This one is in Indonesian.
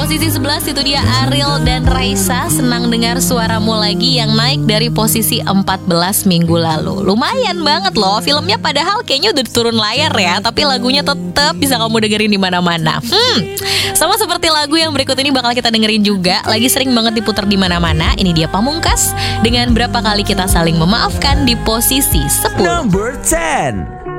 posisi 11 itu dia Ariel dan Raisa, Senang Dengar Suaramu Lagi, yang naik dari posisi 14 minggu lalu. Lumayan banget loh, filmnya padahal kayaknya udah turun layar ya, tapi lagunya tetap bisa kamu dengerin di mana-mana. Sama seperti lagu yang berikut ini bakal kita dengerin juga, lagi sering banget diputar di mana-mana. Ini dia Pamungkas dengan Berapa Kali Kita Saling Memaafkan di posisi 10. Number 10.